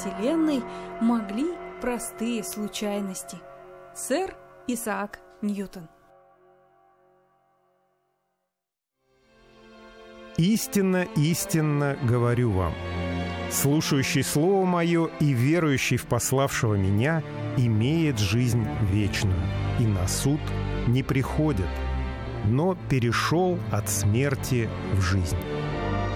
Вселенной могли простые случайности. Сэр Исаак Ньютон. «Истинно, истинно говорю вам, слушающий Слово Мое и верующий в пославшего Меня имеет жизнь вечную, и на суд не приходит, но перешел от смерти в жизнь».